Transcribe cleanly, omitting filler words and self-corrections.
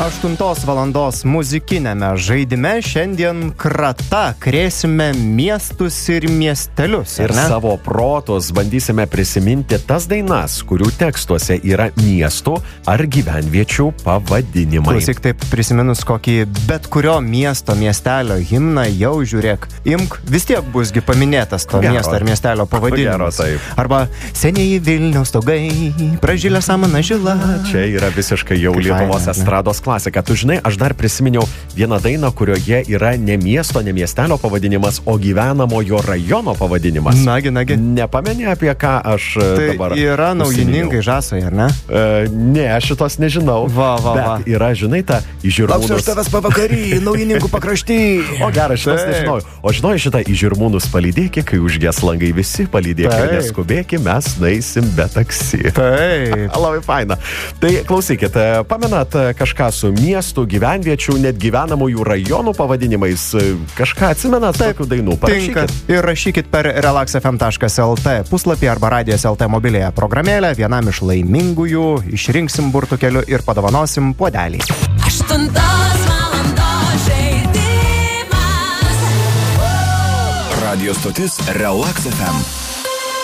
8 valandos muzikinėme žaidime šiandien krata krėsime miestus ir miestelius. Ir savo protus bandysime prisiminti tas dainas, kurių tekstuose yra miestų ar gyvenviečių pavadinimai. Klausyk, taip prisiminus kokį bet kurio miesto, miestelio himną, jau žiūrėk, imk, vis tiek busgi paminėtas to miesto ar miestelio pavadinimas. Arba senieji Vilniaus stogai, pražylę samana žila. Čia yra visiškai jau Lietuvos estrados klasika. Tu žinai, aš dar prisiminiau vieną dainą, kurioje yra ne miesto, ne miestelio pavadinimas, o gyvenamojo rajono pavadinimas. Nagi. Nepameni, apie ką aš dabar Tai yra naujininkai Žasoje, ar ne? Ne, aš šitos nežinau. Bet yra, žinai, ta Žirmūnus. Lauksiu aš tavęs pavakarį, naujininkų pakrašty. O gerai, šitos nežinau. O žinai, šitą į Žirmūnus palydėki, kai užges langai visi palydėki. Neskubėki, mes naisim be taksi. Taip. Labai faina. Tai klausykit, pamenat kažką su miestų, gyvenviečių, net gyvenamųjų rajonų pavadinimais? Kažką atsimenat tokių dainų? Parašykit. Ir rašykit per relaxfm.lt puslapį arba radijos LT mobilėje programėlę. Vienam iš laimingųjų išrinksim burtų keliu ir padovanosim puodelį. 8 valandos žaidimas. Radio stotis Relax FM.